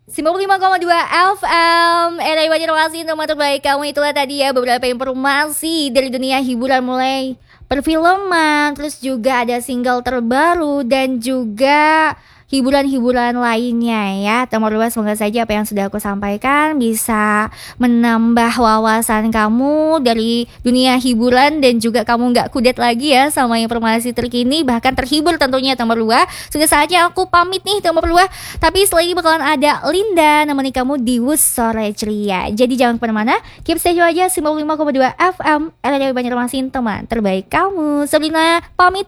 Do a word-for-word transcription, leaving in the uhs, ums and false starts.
sembilan puluh lima koma dua F M Era Banjarmasin, teman terbaik kamu. Itulah tadi ya beberapa informasi dari dunia hiburan, mulai perfilman, terus juga ada single terbaru dan juga hiburan-hiburan lainnya ya. Teman luas, semoga saja apa yang sudah aku sampaikan bisa menambah wawasan kamu dari dunia hiburan dan juga kamu nggak kudet lagi ya sama informasi terkini, bahkan terhibur tentunya teman luas. Sudah saatnya aku pamit nih teman luas, tapi setelah ini bakalan ada Linda nemenin kamu di Wus Sore Ceria. Jadi jangan kemana-mana, keep stay aja sembilan puluh lima koma dua F M L R W Banjarmasin, teman terbaik kamu. Sabrina pamit,